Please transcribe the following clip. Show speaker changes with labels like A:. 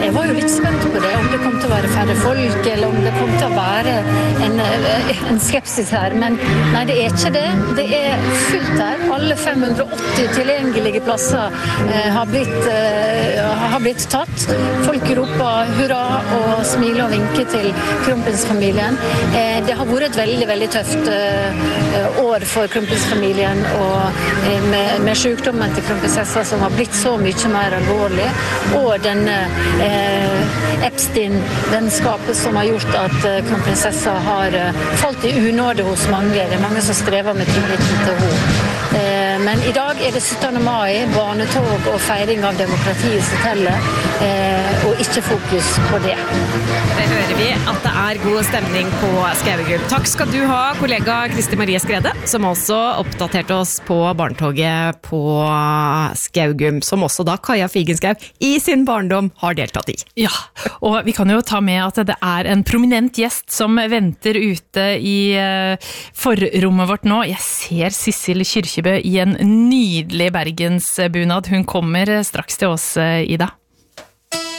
A: Jeg var jo litt spent på det, om det kom til å være færre folk, eller om det kom til å være en skepsis her. Men nei, det ikke det. Det fullt her. Alle 580 tilgjengelige plasser har blitt tatt. Folk roper hurra og smiler og vinker til kronprinsfamilien. Det har vært et veldig, veldig tøft år for kronprinsfamilien, og med sykdommen til kronprinsessa som har blitt så mye mer alvorlig, og denne Epstein-vennskapet som har gjort at kronprinsessa har falt i unåde hos mange. Det mange som strever med tilliten til henne. Men i dag det 17. mai, barnetog og feiring av demokratiet som teller, og ikke fokus på det.
B: Det hører vi at det god stemning på Skaugum. Takk skal du ha, kollega Kristi Marie Skrede, som også oppdaterte oss på barnetoget på Skaugum, som også da Kaja Figenschou i sin barndom har deltatt i.
C: Ja, og vi kan jo ta med at det en prominent gjest som venter ute i forrommet vårt nå. Jeg ser Sissel Kyrkjebø i en nydelig bergensbunad. Hun kommer straks til oss, Ida.